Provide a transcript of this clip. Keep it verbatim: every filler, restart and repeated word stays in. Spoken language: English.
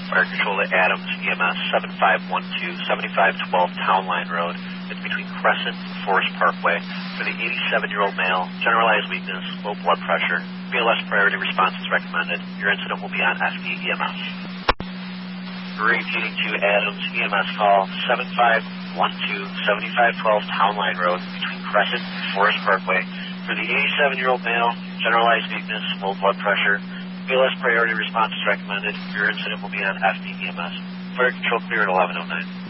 Fire Control to Adams E M S seven five one two, seven five one two Town Line Road. It's between Crescent and Forest Parkway. For the eighty-seven-year-old male, generalized weakness, low blood pressure. B L S priority response is recommended. Your incident will be on F D E M S. Repeating to Adams E M S call seven five one two, seven five one two Town Line Road between Crescent and Forest Parkway. For the eighty-seven-year-old male, generalized weakness, low blood pressure. B L S priority response is recommended. Your incident will be on F D E M S. Fire Control clear at eleven oh nine.